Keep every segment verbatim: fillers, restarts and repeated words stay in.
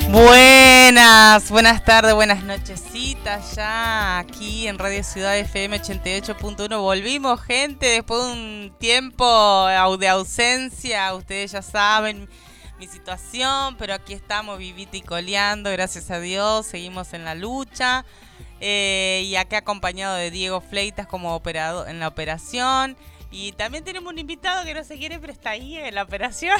Buenas, buenas tardes, buenas nochecitas ya aquí en Radio Ciudad F M ochenta y ocho punto uno. Volvimos, gente, después de un tiempo de ausencia. Ustedes ya saben mi situación, pero aquí estamos vivita y coleando, gracias a Dios. Seguimos en la lucha. Eh, y acá acompañado de Diego Fleitas como operador en la operación. Y también tenemos un invitado que no se quiere, pero está ahí en la operación.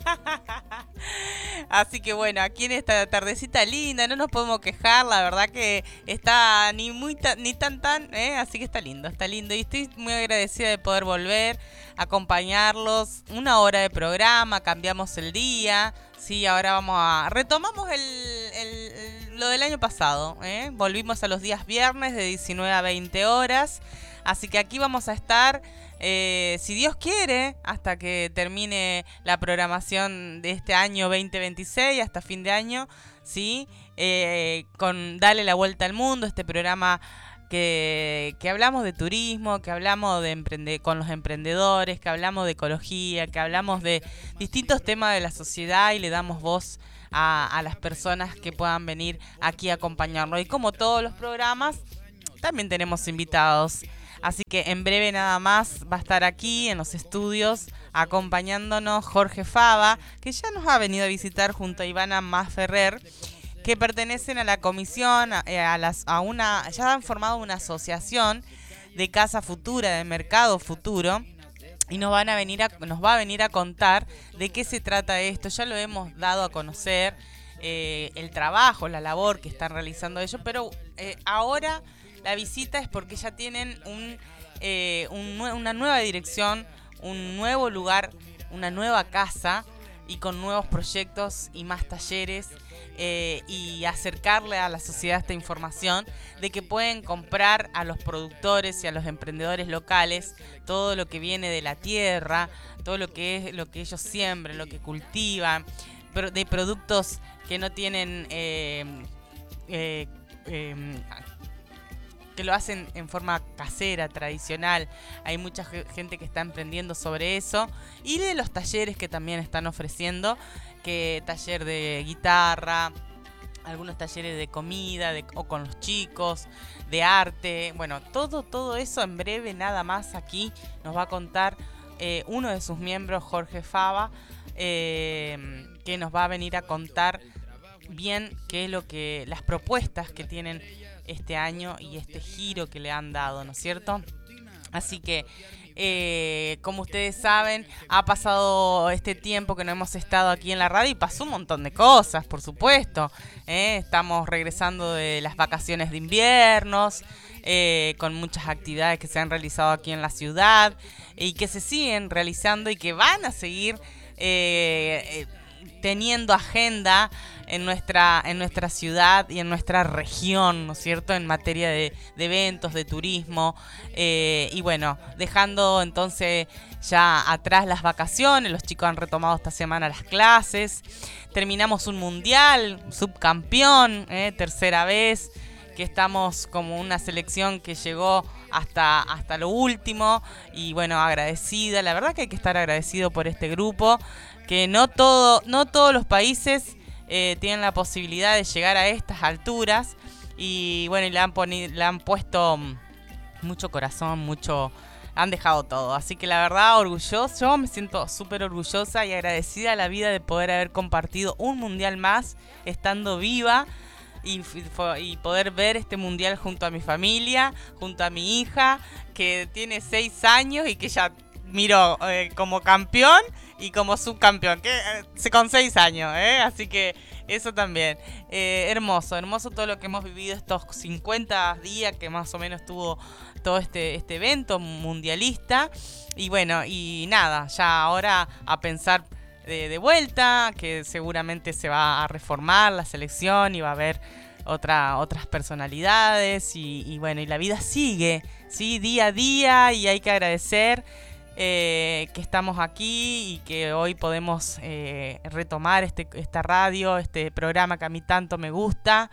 Así que bueno, aquí en esta tardecita linda, no nos podemos quejar, la verdad que está ni muy ta- ni tan tan, ¿eh? Así que está lindo, está lindo. Y estoy muy agradecida de poder volver a acompañarlos. Una hora de programa, cambiamos el día. Sí, ahora vamos a... Retomamos el, el, el- lo del año pasado, ¿eh? Volvimos a los días viernes de diecinueve a veinte horas. Así que aquí vamos a estar, eh, si Dios quiere, hasta que termine la programación de este año veinte veintiséis, hasta fin de año, ¿sí? Eh, con Dale la Vuelta al Mundo, este programa que, que hablamos de turismo, que hablamos de emprende, con los emprendedores, que hablamos de ecología, que hablamos de distintos temas de la sociedad y le damos voz a, a las personas que puedan venir aquí a acompañarnos. Y como todos los programas, también tenemos invitados. Así que en breve nada más va a estar aquí en los estudios acompañándonos Jorge Fava, que ya nos ha venido a visitar junto a Ivana Masferrer, que pertenecen a la comisión, a, a, las, a una, ya han formado una asociación de Casa Futura, de Mercado Futuro, y nos van a venir a, nos va a venir a contar de qué se trata esto. Ya lo hemos dado a conocer, eh, el trabajo, la labor que están realizando ellos, pero eh, ahora la visita es porque ya tienen un, eh, un, una nueva dirección, un nuevo lugar, una nueva casa y con nuevos proyectos y más talleres, eh, y acercarle a la sociedad esta información de que pueden comprar a los productores y a los emprendedores locales todo lo que viene de la tierra, todo lo que es lo que ellos siembran, lo que cultivan, de productos que no tienen eh, eh, eh, que lo hacen en forma casera, tradicional. Hay mucha gente que está emprendiendo sobre eso. Y de los talleres que también están ofreciendo, que taller de guitarra, algunos talleres de comida de, o con los chicos, de arte. Bueno, todo, todo eso en breve nada más aquí nos va a contar eh, uno de sus miembros, Jorge Fava, eh, que nos va a venir a contar bien qué es lo que, las propuestas que tienen este año y este giro que le han dado, ¿no es cierto? Así que, eh, como ustedes saben, ha pasado este tiempo que no hemos estado aquí en la radio y pasó un montón de cosas, por supuesto. ¿eh? Estamos regresando de las vacaciones de inviernos, eh, con muchas actividades que se han realizado aquí en la ciudad y que se siguen realizando y que van a seguir eh, eh, teniendo agenda en nuestra en nuestra ciudad y en nuestra región, ¿no es cierto?, en materia de, de eventos, de turismo, eh, y bueno, dejando entonces ya atrás las vacaciones, los chicos han retomado esta semana las clases, terminamos un mundial, subcampeón, eh, tercera vez que estamos como una selección que llegó hasta, hasta lo último y bueno, agradecida, la verdad que hay que estar agradecido por este grupo, que no todo, no todos los países eh, tienen la posibilidad de llegar a estas alturas y bueno, y le han, poni- le han puesto mucho corazón, mucho, han dejado todo, así que la verdad orgulloso, yo me siento súper orgullosa y agradecida a la vida de poder haber compartido un mundial más estando viva y, y poder ver este mundial junto a mi familia, junto a mi hija que tiene seis años y que ya miró eh, como campeón y como subcampeón, que eh, con seis años, ¿eh? Así que eso también. Eh, hermoso, hermoso todo lo que hemos vivido estos cincuenta días que más o menos tuvo todo este, este evento mundialista. Y bueno, y nada, ya ahora a pensar de, de vuelta, que seguramente se va a reformar la selección y va a haber otra, otras personalidades y, y bueno, y la vida sigue, ¿sí? Día a día y hay que agradecer Eh, que estamos aquí y que hoy podemos eh, retomar este, esta radio, este programa que a mí tanto me gusta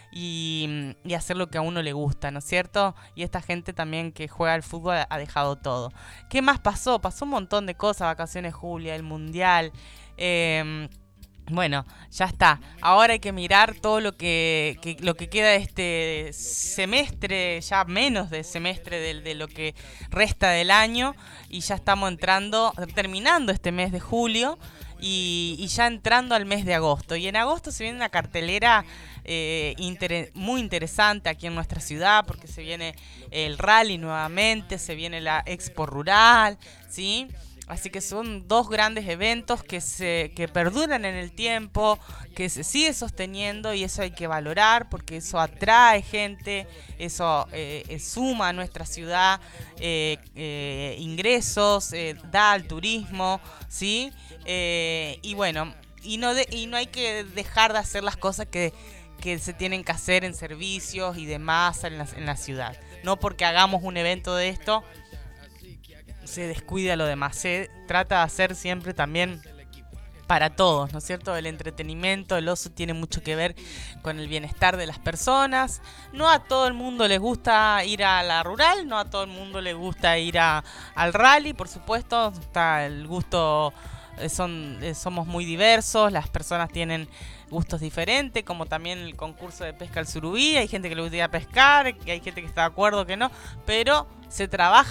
y, y hacer lo que a uno le gusta, ¿no es cierto? Y esta gente también que juega al fútbol ha dejado todo. ¿Qué más pasó? Pasó un montón de cosas, vacaciones Julia, el mundial, eh, Bueno, ya está. Ahora hay que mirar todo lo que, que- lo que queda de este semestre, ya menos de semestre de, de lo que resta del año, y ya estamos entrando, terminando este mes de julio y, y ya entrando al mes de agosto. Y en agosto se viene una cartelera eh, inter- muy interesante aquí en nuestra ciudad, porque se viene el rally nuevamente, se viene la Expo Rural, ¿sí? Así que son dos grandes eventos que se que perduran en el tiempo, que se sigue sosteniendo, y eso hay que valorar porque eso atrae gente, eso eh, eh, suma a nuestra ciudad eh, eh, ingresos, eh, da al turismo, ¿sí? Eh, y bueno, y no de- y no hay que dejar de hacer las cosas que, que se tienen que hacer en servicios y demás en la, en la ciudad. No porque hagamos un evento de esto se descuida lo demás. Se trata de hacer siempre también para todos, ¿no es cierto? El entretenimiento, el ocio tiene mucho que ver con el bienestar de las personas. No a todo el mundo les gusta ir a la rural, no a todo el mundo le gusta ir a, al rally, por supuesto, está el gusto, eh, son, eh, somos muy diversos, las personas tienen gustos diferentes, como también el concurso de pesca al surubí, hay gente que le gusta ir a pescar, hay gente que está de acuerdo que no, pero se trabaja